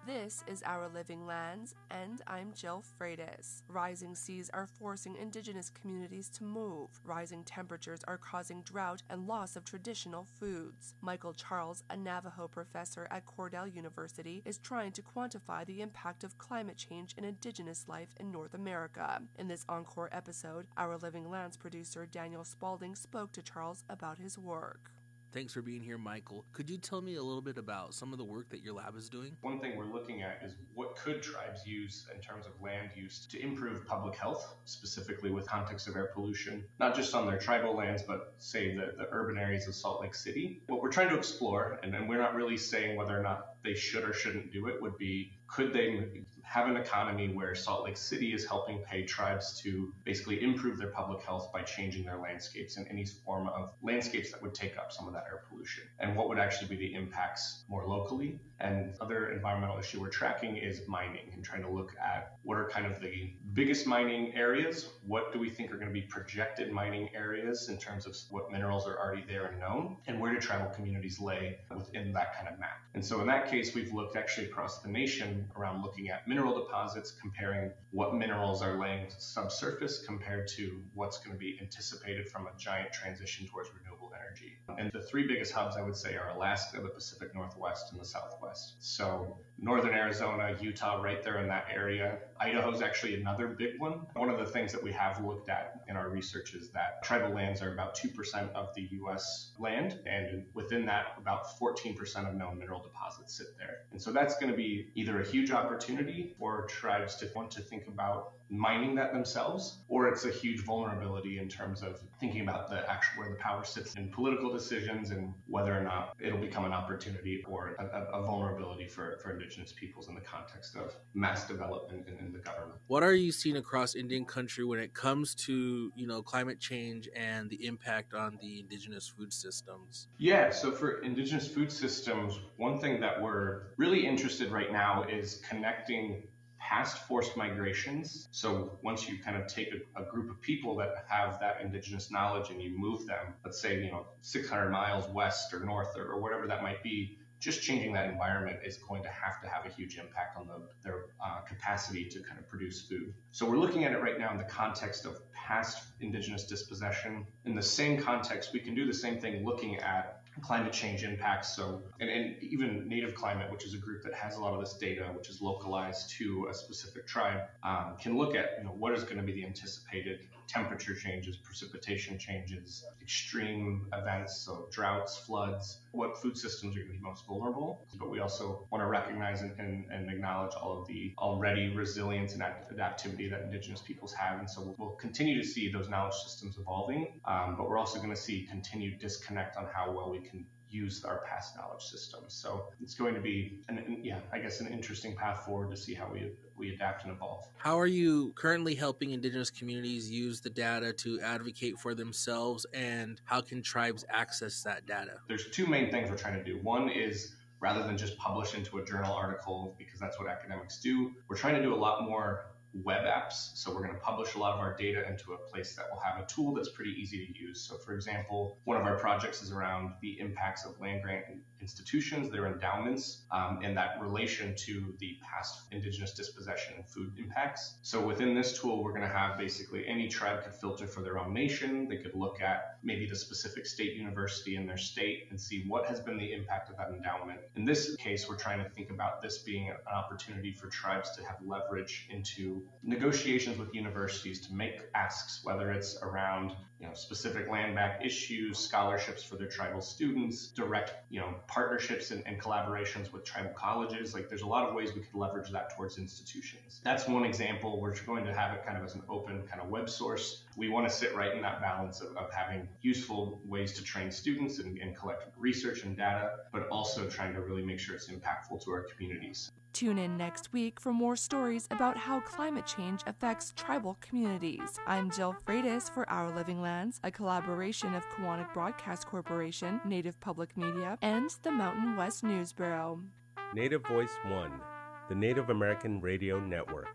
This is Our Living Lands, and I'm Jill Freitas. Rising seas are forcing indigenous communities to move. Rising temperatures are causing drought and loss of traditional foods. Michael Charles, a Navajo professor at Cornell University, is trying to quantify the impact of climate change in indigenous life in North America. In this encore episode, Our Living Lands producer Daniel Spaulding spoke to Charles about his work. Thanks for being here, Michael. Could you tell me a little bit about some of the work that your lab is doing? One thing we're looking at is what could tribes use in terms of land use to improve public health, specifically with context of air pollution, not just on their tribal lands, but say the urban areas of Salt Lake City. What we're trying to explore, and we're not really saying whether or not they should or shouldn't do it, would be, could they have an economy where Salt Lake City is helping pay tribes to basically improve their public health by changing their landscapes in any form of landscapes that would take up some of that air pollution? And what would actually be the impacts more locally? And other environmental issue we're tracking is mining and trying to look at what are kind of the biggest mining areas, what do we think are going to be projected mining areas in terms of what minerals are already there and known, and where do tribal communities lay within that kind of map. And so in that case, we've looked actually across the nation around looking at mineral deposits, comparing what minerals are laying subsurface compared to what's going to be anticipated from a giant transition towards renewable energy. And the three biggest hubs, I would say, are Alaska, the Pacific Northwest, and the Southwest. So northern Arizona, Utah, right there in that area. Idaho's actually another big one. One of the things that we have looked at in our research is that tribal lands are about 2% of the U.S. land, and within that, about 14% of known mineral deposits sit there. And so that's going to be either a huge opportunity for tribes to want to think about mining that themselves, or it's a huge vulnerability in terms of thinking about the actual where the power sits in political decisions and whether or not it'll become an opportunity or a vulnerability for indigenous peoples in the context of mass development in the government. What are you seeing across Indian country when it comes to, climate change and the impact on the indigenous food systems? Yeah, so for indigenous food systems, one thing that we're really interested right now is connecting past forced migrations. So once you kind of take a group of people that have that indigenous knowledge and you move them, let's say, 600 miles west or north or whatever that might be, just changing that environment is going to have a huge impact on their capacity to kind of produce food. So we're looking at it right now in the context of past indigenous dispossession. In the same context, we can do the same thing looking at climate change impacts. So, and even native climate, which is a group that has a lot of this data, which is localized to a specific tribe, can look at, what is going to be the anticipated temperature changes, precipitation changes, extreme events, so droughts, floods, what food systems are going to be most vulnerable. But we also want to recognize and acknowledge all of the already resilience and adaptivity that indigenous peoples have. And so we'll continue to see those knowledge systems evolving, but we're also going to see continued disconnect on how well we can use our past knowledge systems. So it's going to be, an interesting path forward to see how we adapt and evolve. How are you currently helping indigenous communities use the data to advocate for themselves, and how can tribes access that data? There's two main things we're trying to do. One is, rather than just publish into a journal article, because that's what academics do, we're trying to do a lot more web apps. So we're going to publish a lot of our data into a place that will have a tool that's pretty easy to use. So for example, one of our projects is around the impacts of land grant institutions, their endowments, and that relation to the past indigenous dispossession and food impacts. So within this tool, we're going to have basically any tribe could filter for their own nation. They could look at maybe the specific state university in their state and see what has been the impact of that endowment. In this case, we're trying to think about this being an opportunity for tribes to have leverage into negotiations with universities to make asks, whether it's around specific land back issues, scholarships for their tribal students, direct partnerships and collaborations with tribal colleges. Like, there's a lot of ways we could leverage that towards institutions. That's one example. We're going to have it kind of as an open kind of web source. We want to sit right in that balance of having useful ways to train students and collect research and data, but also trying to really make sure it's impactful to our communities. Tune in next week for more stories about how climate change affects tribal communities. I'm Jill Freitas for Our Living Lands, a collaboration of Kiwanis Broadcast Corporation, Native Public Media, and the Mountain West News Bureau. Native Voice One, the Native American Radio Network.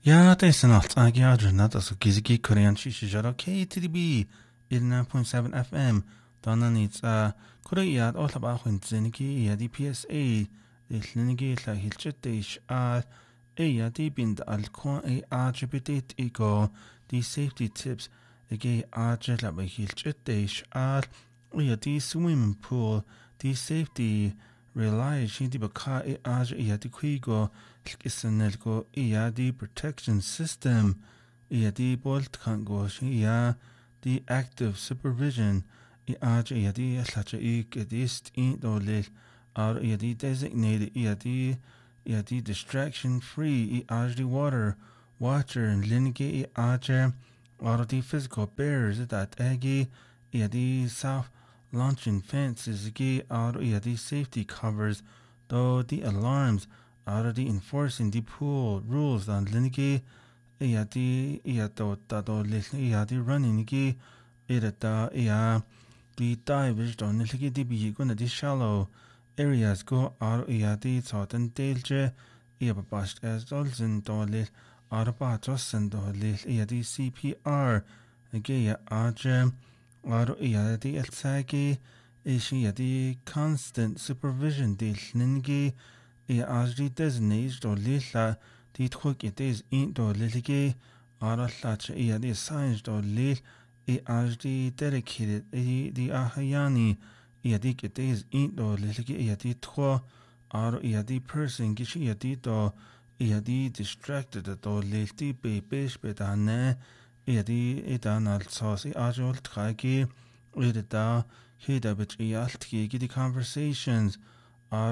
Ja, det är snart. Jag gör det så gizgi korean shishara KTDB 89.7 FM. Donna needs Korea all about when ziniki the PSA the linigi la hilchetish the bind alcon attributed ego the safety tips the archer la hilchetish the swimming pool the safety realize hindi baka the quigo Kisanelko the protection system the bolt can go the active supervision the such a gedist in the or the designated the distraction free the water watcher and lineage or the physical barriers that eggy the south launching fences or the safety covers though the alarms already enforcing the pool rules on lineage the running the divers on the shallow areas go out the thought and danger past as dolzen dolly arbatos and dolly the CPR gay arjem or the elsagi is the constant supervision the lineage as the designated or lila the twig it is in the lilige or such the signs or lil as the dedicated the ahayani the it is in the lilige the twa or the person gishi the distracted the lil the babish betane the etan also ajol tragi the hida bit yaltki the conversations or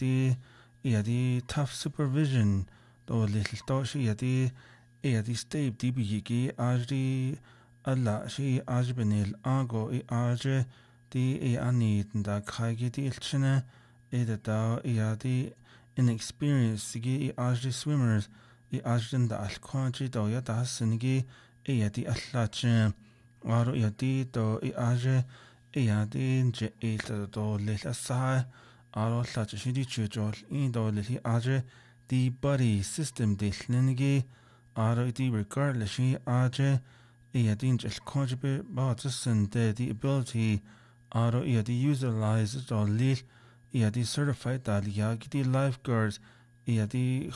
the tough supervision though little toshi the state dbg as the alla she as benil ago as the anit da kagi the ilchina the inexperienced as the swimmers as the alquanchi do ya da sinigi the allach or the as the je do little sa all such a shitty church in the other the body system the lineage or the regardless the just contribute about the ability or the utilize or lead the certified that the lifeguards the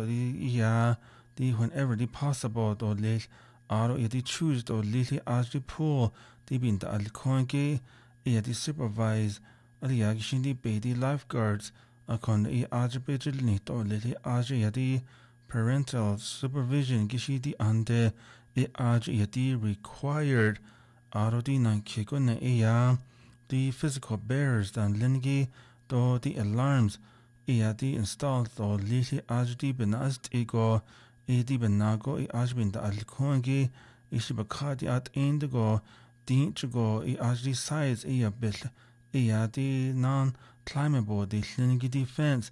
whenever the possible or lead or the choose or lead as the pool the bin the alcohol the supervise the the lifeguards upon the archipelago or the parental supervision gishi the under the required the non the physical barriers than lineage though the alarms the installed or lili the benast ego the benago bin the alcongi ishibakadi at indigo dinchigo the size bit the non-climbable the lineage defense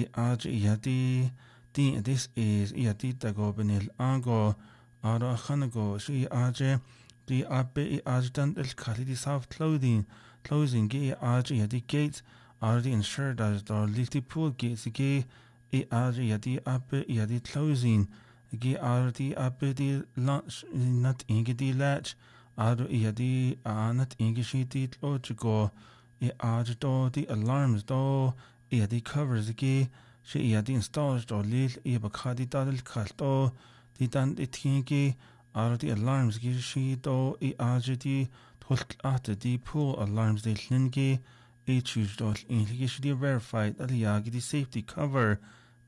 the this is the tago benil ango Ara Hanago, she Aje, the Abe Adjutant El Kali soft closing gay Aje at the gates, are the ensured as the little pool gates gay Aje at the Abe Yadi closing, gay are the Abe the lunch not ingedi latch, are Yadi not ingishiti logical, Aje do the alarms do Yadi covers gay, she Yadi installs do lil Ebakadi Dadel Kalto. The dan the tinky are the alarms give she do the told at the pool alarms the lingy choose dot in the verified that the safety cover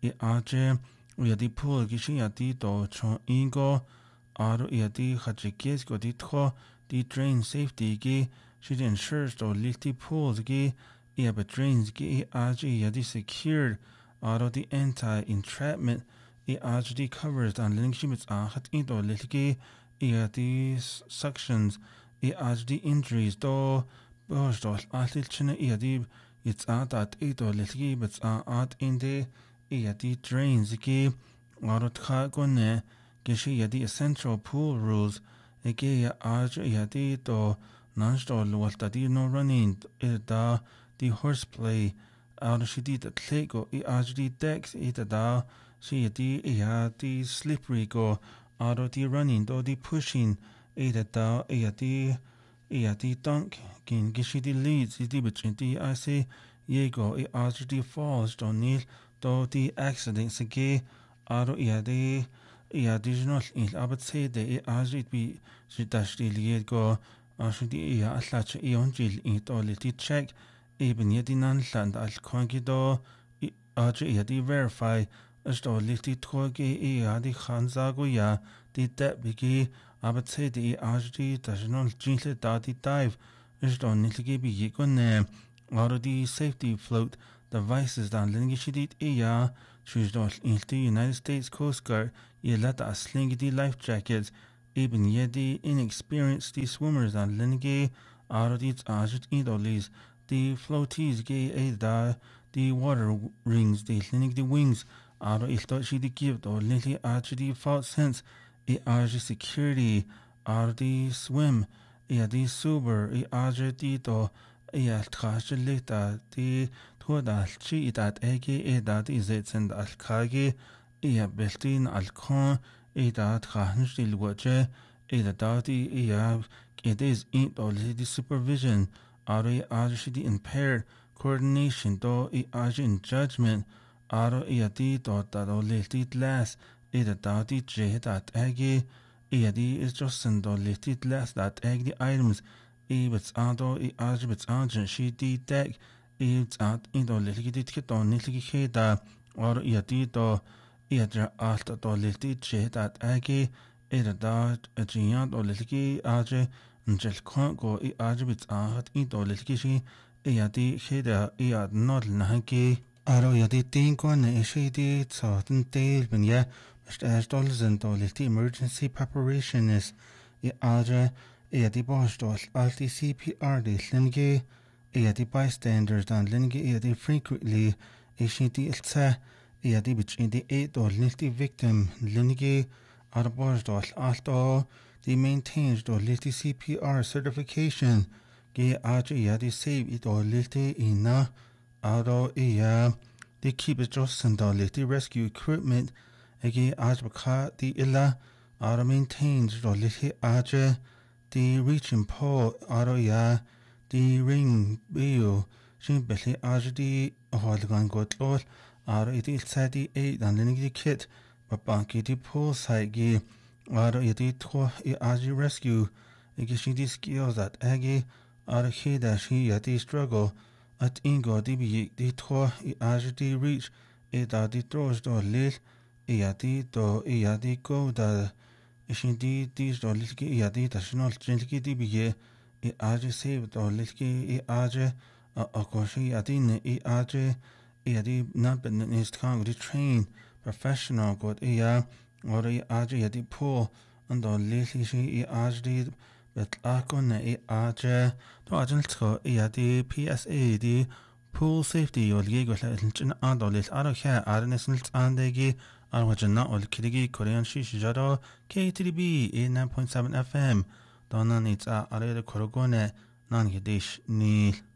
we the pool gishi at the do chon ingo are the hachikes go the drain safety gi she ensures the little pools gi but drains gi the secured are the anti-entrapment the covers and link limits are hot into little the sections the injuries do both china it's at that little but at in the drains the or the essential pool rules the non-stall what that no running the horseplay out she did the click or the decks she the slippery go aro the running do the pushing da the dunk kin gishi the leads the between the I say yego the falls do nil do the accidents again aro the digital in abat say the azit be she dash the go should the attach jil in to check even yet in land al congido the verify as to liti toge the hanzago ya the that bigi abat say the national jingle dati dive as to nitigi be gon the safety float devices dan lingishidit choose in the United States Coast Guard let us sling the life jackets even yet the inexperienced the swimmers and linge the idolis the floaties gay the water rings the clinic the wings she the gift or little the false sense security the swim the super the to lita the toda chi that ege that is it and al kage beltin al con that still watch that it is in all the supervision the impaired coordination do in judgment the last the j that ege is just and the last that egg the items it's she did deck it's at in the little kit on little da or to alta to little jet at age that a giant or little age until can't go with at in the little she head not like think on she did certain tail when as dollars and little emergency preparation is the boss does all the CPR the linge the bystanders and linge the frequently the ilsa the between the 8 or little victim linge boss does also the maintains the little CPR certification the save it or little in they keep it just and the little rescue equipment the illa maintains the little the reaching pole the ring bill shin belly the holgan got lost it is said the 8 and then the kit but banky the pole side the rescue the skills that aggie that she struggle at ingo the reach the throws the list the go the Ishindi these do little national gently DBA saved or little Okoshi Adin not been is trained professional good or the pool and the little she but Akon to Agensko the PSA the pool safety or Yego Adolis Adoka Adnesnils and the Arwajana ol Kirigi Korean Shishijaro KTB 89.7 FM Donan it's a Arele Korogone Nan Yedish Nil